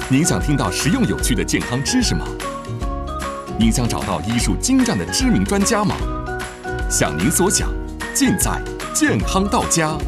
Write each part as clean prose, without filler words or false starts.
您想听到实用有趣的健康知识吗？您想找到医术精湛的知名专家吗？想您所想，尽在健康到家。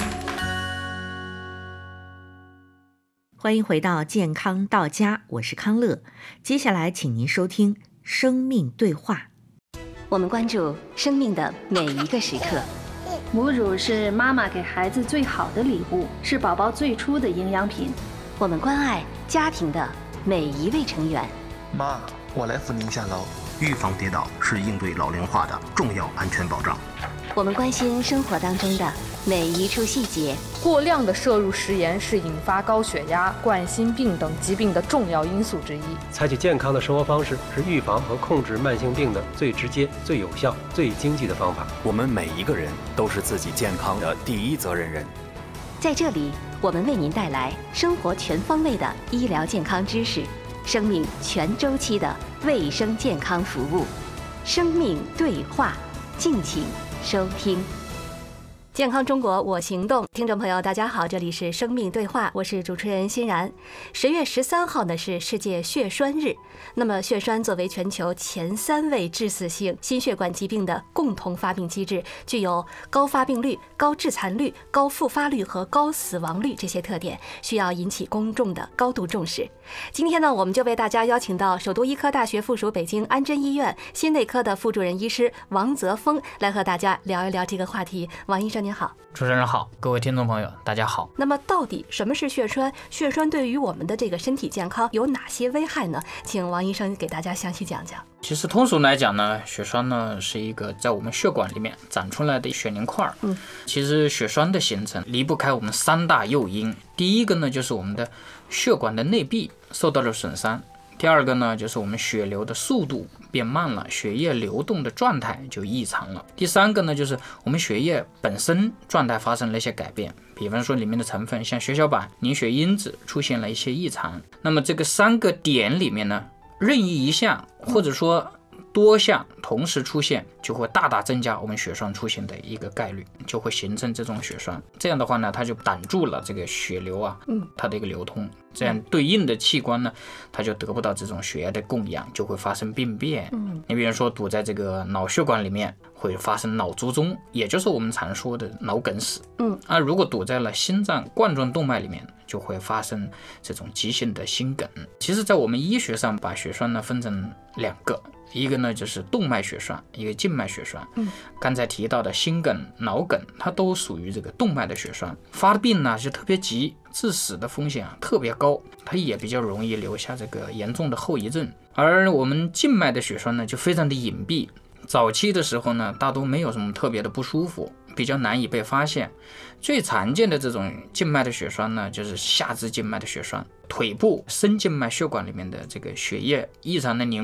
欢迎回到健康到家，我是康乐。接下来请您收听生命对话。 我们关注生命的每一个时刻。 母乳是妈妈给孩子最好的礼物，是宝宝最初的营养品。 我们关爱家庭的每一位成员。 妈，我来扶您下楼。 预防跌倒是应对老龄化的重要安全保障。 我们关心生活当中的每一处细节。 过量的摄入食盐是引发高血压、冠心病等疾病的重要因素之一。 采取健康的生活方式是预防和控制慢性病的最直接、最有效、最经济的方法。 我们每一个人都是自己健康的第一责任人。 在这里，我们为您带来生活全方位的医疗健康知识，生命全周期的卫生健康服务。生命对话，敬请收听。健康中国我行动，听众朋友大家好，这里是生命对话，我是主持人欣然。10月13号呢是世界血栓日，那么血栓作为全球前3位致死性心血管疾病的共同发病机制，具有高发病率、高致残率、高复发率和高死亡率这些特点，需要引起公众的高度重视。今天呢，我们就为大家邀请到首都医科大学附属北京安贞医院心内科的副主任医师王泽峰来和大家聊一聊这个话题。王医生您好。 主持人好，各位听众朋友大家好。 那么到底什么是血栓？血栓对于我们的这个身体健康有哪些危害呢？请王医生给大家详细讲讲。 其实通俗来讲呢，血栓呢是一个在我们血管里面长出来的血凝块。其实血栓的形成离不开我们3大诱因。第一个呢就是我们的血管的内壁受到了损伤。第二个呢，就是我们血流的速度变慢了，血液流动的状态就异常了。第三个呢，就是我们血液本身状态发生了一些改变，比方说里面的成分像血小板、凝血因子出现了一些异常。那么这个3个点里面呢，任意一项或者说多项同时出现，就会大大增加我们血栓出现的一个概率，就会形成这种血栓。这样的话呢，它就挡住了这个血流啊，它的一个流通。这样对应的器官呢，它就得不到这种血液的供氧，就会发生病变。你比如说堵在这个脑血管里面，会发生脑卒中，也就是我们常说的脑梗死。如果堵在了心脏冠状动脉里面，就会发生这种急性的心梗。其实在我们医学上把血栓呢分成2个，一个呢就是动脉血栓，一个静脉血栓。刚才提到的心梗、脑梗，它都属于这个动脉的血栓，发的病呢就特别急，致死的风险特别高，它也比较容易留下这个严重的后遗症。而我们静脉的血栓呢就非常的隐蔽，早期的时候呢大多没有什么特别的不舒服，比较难以被发现。最常见的这种静脉的血栓呢，就是下肢静脉的血栓，腿部深静脉血管里面的这个血液异常的凝